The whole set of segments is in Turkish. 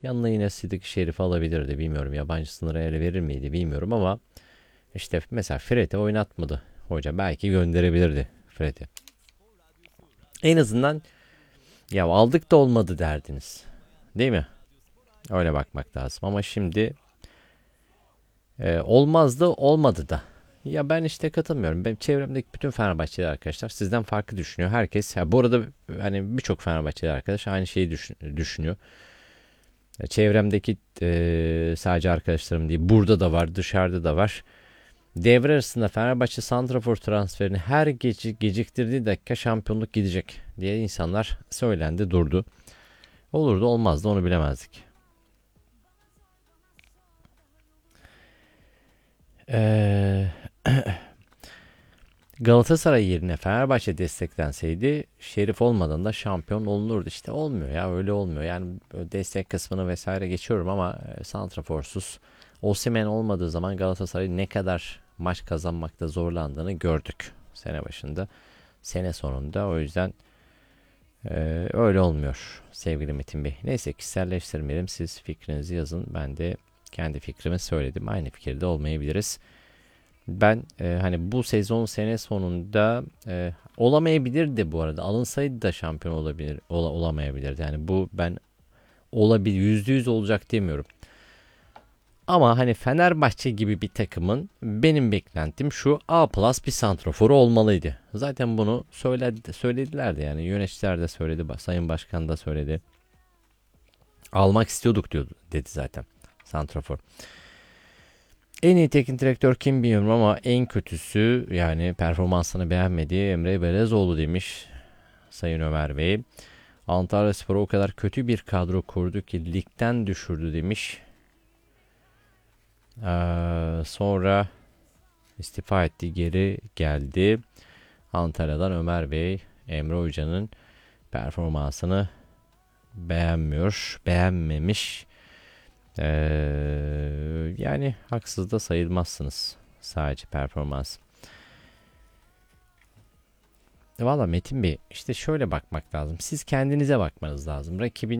Yanına yine Sidik Şerif alabilirdi. Bilmiyorum, yabancı sınırı ele verir miydi bilmiyorum ama işte mesela Fred'i oynatmadı hoca. Belki gönderebilirdi Fred'i. En azından ya aldık da olmadı derdiniz. Değil mi? Öyle bakmak lazım. Ama şimdi olmazdı olmadı da. Ya ben işte katılmıyorum. Benim çevremdeki bütün Fenerbahçeli arkadaşlar sizden farklı düşünüyor. Herkes, ya bu arada hani birçok Fenerbahçeli arkadaş aynı şeyi düşünüyor. Çevremdeki sadece arkadaşlarım değil, burada da var, dışarıda da var. Devre arasında Fenerbahçe santrafor transferini her geciktirdiği dakika şampiyonluk gidecek diye insanlar söylendi durdu. Olurdu olmazdı onu bilemezdik. Eee Galatasaray yerine Fenerbahçe desteklenseydi Şerif olmadan da şampiyon olunurdu. İşte olmuyor ya, öyle olmuyor. Yani destek kısmını vesaire geçiyorum ama santraforsuz Osimhen olmadığı zaman Galatasaray ne kadar maç kazanmakta zorlandığını gördük sene başında, sene sonunda. O yüzden öyle olmuyor sevgili Metin Bey. Neyse, kişiselleştirmeyelim. Siz fikrinizi yazın. Ben de kendi fikrimi söyledim. Aynı fikirde olmayabiliriz. Ben hani bu sezon sene sonunda olamayabilirdi bu arada. Alınsaydı da şampiyon olamayabilirdi. Yani bu ben olabilir, %100 olacak demiyorum. Ama hani Fenerbahçe gibi bir takımın benim beklentim şu: A plus bir santraforu olmalıydı. Zaten bunu söylediler de, yani yöneticiler de söyledi, Sayın Başkan da söyledi. Almak istiyorduk diyordu, dedi zaten santrafor. En iyi teknik direktör kim bilmiyorum ama en kötüsü, yani performansını beğenmediği Emre Belezoğlu demiş Sayın Ömer Bey. Antalyaspor o kadar kötü bir kadro kurdu ki ligden düşürdü demiş. Sonra istifa etti, geri geldi. Antalya'dan Ömer Bey Emre Hoca'nın performansını beğenmemiş. Yani haksız da sayılmazsınız sadece performans. Valla Metin Bey, işte şöyle bakmak lazım. Siz kendinize bakmanız lazım.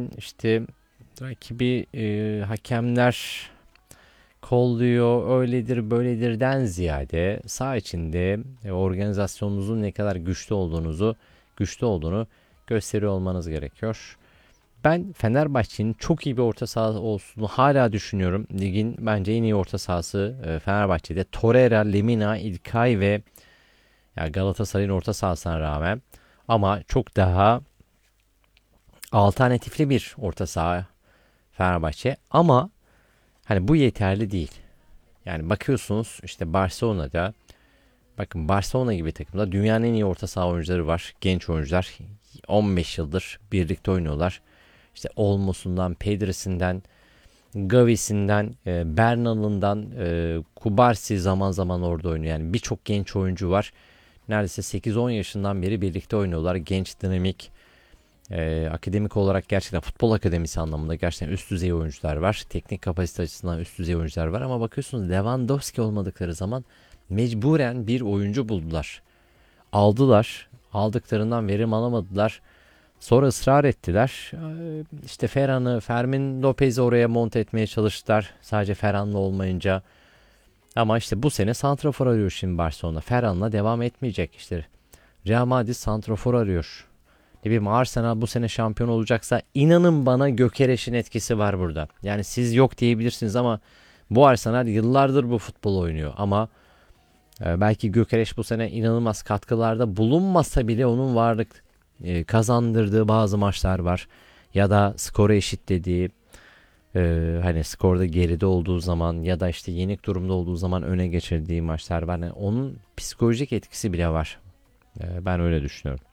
Rakibi hakemler kolluyor, öyledir böyledirden ziyade saha içinde organizasyonunuzun ne kadar güçlü olduğunu gösteriyor olmanız gerekiyor. Ben Fenerbahçe'nin çok iyi bir orta saha olduğunu hala düşünüyorum. Ligin bence en iyi orta sahası Fenerbahçe'de. Torreira, Lemina, İlkay ve ya Galatasaray'ın orta sahasına rağmen ama çok daha alternatifli bir orta saha Fenerbahçe. Ama hani bu yeterli değil. Yani bakıyorsunuz işte Barcelona'da, bakın Barcelona gibi takımda dünyanın en iyi orta saha oyuncuları var. Genç oyuncular, 15 yıldır birlikte oynuyorlar. İşte Olmo'sundan, Pedri'sinden, Gavi'sinden, Bernal'ından, Kubarsi zaman zaman orada oynuyor. Yani birçok genç oyuncu var. Neredeyse 8-10 yaşından beri birlikte oynuyorlar. Genç, dinamik, akademik olarak gerçekten futbol akademisi anlamında gerçekten üst düzey oyuncular var. Teknik kapasite açısından üst düzey oyuncular var. Ama bakıyorsunuz Lewandowski olmadıkları zaman mecburen bir oyuncu buldular. Aldılar. Aldıklarından verim alamadılar. Sonra ısrar ettiler. İşte Fermin Lopez'i oraya monte etmeye çalıştılar. Sadece Ferhan'la olmayınca. Ama işte bu sene santrafor arıyor şimdi Barcelona. Ferhan'la devam etmeyecek işte. Real Madrid santrafor arıyor. Ne bileyim, Arsenal bu sene şampiyon olacaksa inanın bana Gökeres'in etkisi var burada. Yani siz yok diyebilirsiniz ama bu Arsenal yıllardır bu futbol oynuyor. Ama belki Gökeres bu sene inanılmaz katkılarda bulunmasa bile onun varlık kazandırdığı bazı maçlar var. Ya da skoru eşitlediği, hani skorda geride olduğu zaman ya da işte yenik durumda olduğu zaman öne geçirdiği maçlar var. Yani onun psikolojik etkisi bile var. Ben öyle düşünüyorum.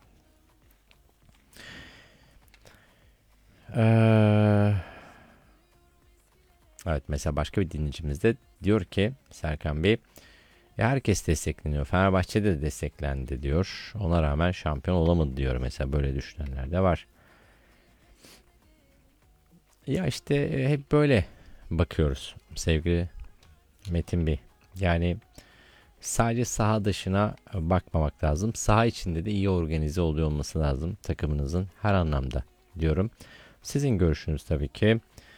Evet, mesela başka bir dinleyicimiz de diyor ki Serkan Bey, herkes destekleniyor. Fenerbahçe de desteklendi diyor. Ona rağmen şampiyon olamadı diyor. Mesela böyle düşünenler de var. Ya işte hep böyle bakıyoruz sevgili Metin Bey. Yani sadece saha dışına bakmamak lazım. Saha içinde de iyi organize oluyor olması lazım takımınızın her anlamda diyorum. Sizin görüşünüz tabii ki.